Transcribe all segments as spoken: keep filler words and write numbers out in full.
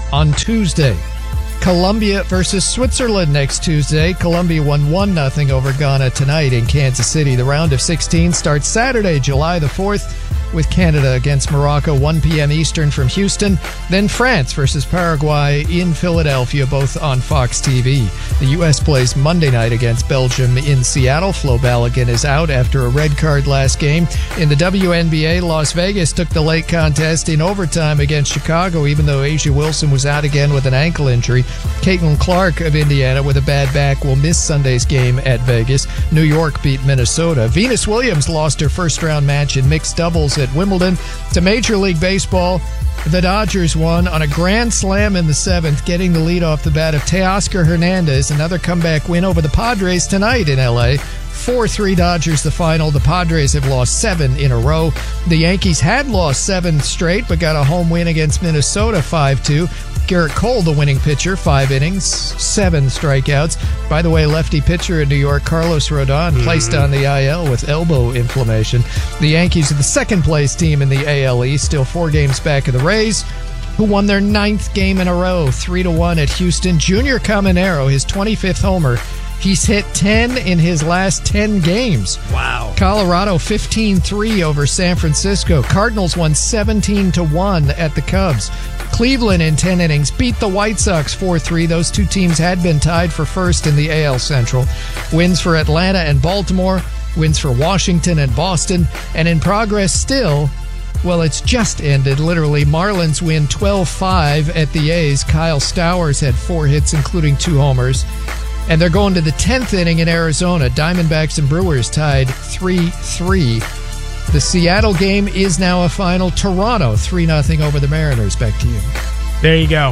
on Tuesday. Colombia versus Switzerland next Tuesday. Colombia won one nothing over Ghana tonight in Kansas City. The round of sixteen starts Saturday, July the fourth, with Canada against Morocco, one p.m. Eastern from Houston. Then France versus Paraguay in Philadelphia, both on Fox T V. The U S plays Monday night against Belgium in Seattle. Flo Balogun is out after a red card last game. In the W N B A, Las Vegas took the late contest in overtime against Chicago, even though A'ja Wilson was out again with an ankle injury. Caitlin Clark of Indiana with a bad back will miss Sunday's game at Vegas. New York beat Minnesota. Venus Williams lost her first-round match in mixed doubles at Wimbledon. To Major League Baseball, the Dodgers won on a grand slam in the seventh, getting the lead off the bat of Teoscar Hernandez. Another comeback win over the Padres tonight in L A. four three Dodgers the final. The Padres have lost seven in a row. The Yankees had lost seven straight, but got a home win against Minnesota five two. Garrett Cole, the winning pitcher, five innings, seven strikeouts. By the way, lefty pitcher in New York, Carlos Rodon, mm-hmm. placed on the I L with elbow inflammation. The Yankees are the second-place team in the A L East, still four games back of the Rays, who won their ninth game in a row, three to one at Houston. Junior Caminero, his twenty-fifth homer. He's hit ten in his last ten games. Wow. Colorado fifteen three over San Francisco. Cardinals won seventeen to one at the Cubs. Cleveland in ten innings beat the White Sox four three. Those two teams had been tied for first in the A L Central. Wins for Atlanta and Baltimore. Wins for Washington and Boston. And in progress still, well, it's just ended, literally. Marlins win twelve five at the A's. Kyle Stowers had four hits, including two homers. And they're going to the tenth inning in Arizona. Diamondbacks and Brewers tied three three. The Seattle game is now a final. Toronto three nothing over the Mariners. Back to you. There you go.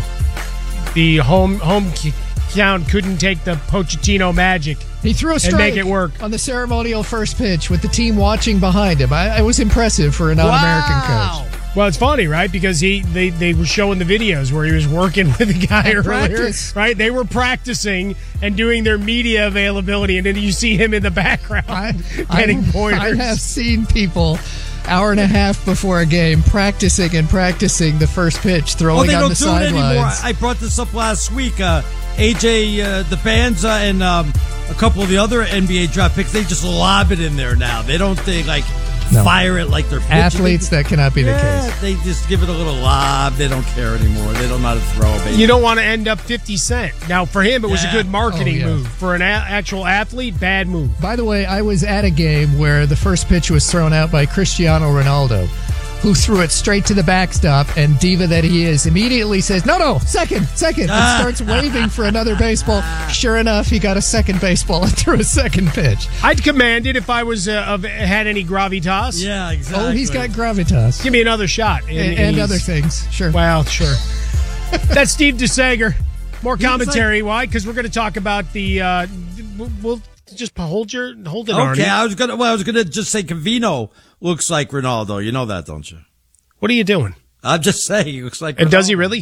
The home home count couldn't take the Pochettino magic. He threw a strike and make it work on the ceremonial first pitch with the team watching behind him. I, it was impressive for a non-American wow. coach. Well, it's funny, right? Because he they, they were showing the videos where he was working with a guy At earlier, practice. right? They were practicing and doing their media availability, and then you see him in the background I, getting I, pointers. I have seen people hour and a half before a game practicing and practicing the first pitch, throwing well, they on don't the do it anymore. sidelines. I brought this up last week. Uh, A J uh, DeBanza and um, a couple of the other N B A draft picks, they just lob it in there now. They don't think like No. fire it like they're pitching. Athletes, that cannot be yeah, the case. They just give it a little lob. They don't care anymore. They don't know how to throw a baseball. You don't want to end up fifty Cent. Now, for him, it was Yeah. a good marketing Oh, yeah. move. For an a- actual athlete, bad move. By the way, I was at a game where the first pitch was thrown out by Cristiano Ronaldo, who threw it straight to the backstop, and diva that he is immediately says, no, no, second, second, and starts waving for another baseball. Sure enough, he got a second baseball and threw a second pitch. I'd command it if I was uh, of, had any gravitas. Yeah, exactly. Oh, he's got gravitas. Give me another shot. And, and he's- other things, sure. Well, sure. That's Steve DeSager. More He was commentary. Why? Because we're going to talk about the. Uh, we'll, we'll just hold your hold it. Okay, Arnie. I was gonna. Well, I was gonna just say Cavino looks like Ronaldo. You know that, don't you? What are you doing? I'm just saying he looks like. And Ronaldo. does he really?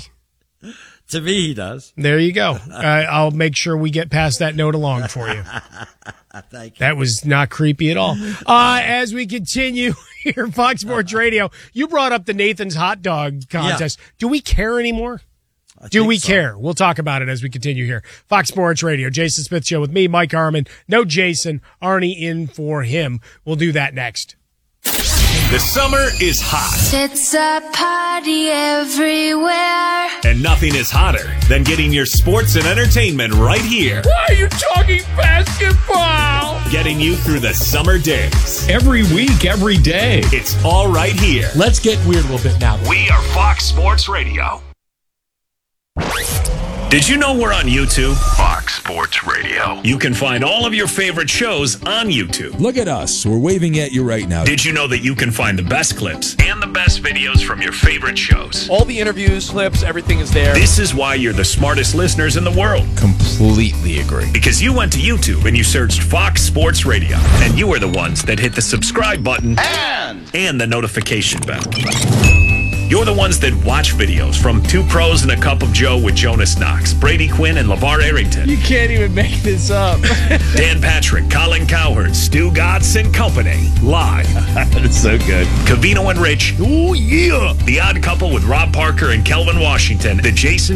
To me, he does. There you go. uh, I'll make sure we get past that note along for you. Thank you. That was not creepy at all. Uh, as we continue here, Fox Sports Radio, you brought up the Nathan's hot dog contest. Yeah. Do we care anymore? I Do we so. care? We'll talk about it as we continue here. Fox Sports Radio, Jason Smith Show with me, Mike Harmon. No Jason, Arnie in for him. We'll do that next. The summer is hot. It's a party everywhere. And nothing is hotter than getting your sports and entertainment right here. Why are you talking basketball? Getting you through the summer days. Every week, every day. It's all right here. Let's get weird a little bit now. We are Fox Sports Radio. Did you know we're on YouTube? Fox Sports Radio. You can find all of your favorite shows on YouTube. Look at us. We're waving at you right now. Did you know that you can find the best clips and the best videos from your favorite shows? All the interviews, clips, everything is there. This is why you're the smartest listeners in the world. Completely agree. Because you went to YouTube and you searched Fox Sports Radio. And you are the ones that hit the subscribe button and, and the notification bell. You're the ones that watch videos from Two Pros and a Cup of Joe with Jonas Knox, Brady Quinn, and LeVar Arrington. You can't even make this up. Dan Patrick, Colin Cowherd, Stu Gatz and Company. Live. That's so good. Cavino and Rich. Oh, yeah. The Odd Couple with Rob Parker and Kelvin Washington. The Jason